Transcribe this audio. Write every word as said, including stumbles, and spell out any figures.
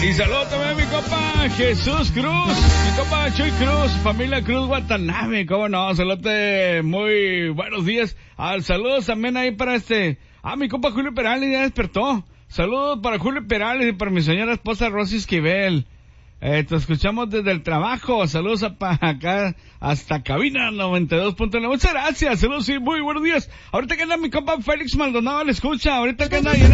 Y saludo también a mi compa Jesús Cruz, mi compa Chuy Cruz, familia Cruz Watanabe, cómo no, saludote, muy buenos días. Ah, saludos también ahí para este, ah, mi compa Julio Perales ya despertó. Saludos para Julio Perales y para mi señora esposa Rosy Esquivel. Eh, te escuchamos desde el trabajo. Saludos a pa acá hasta cabina noventa y dos punto nueve. Muchas gracias. Saludos y muy buenos días. Ahorita que anda mi compa Félix Maldonado le escucha. Ahorita que anda ahí en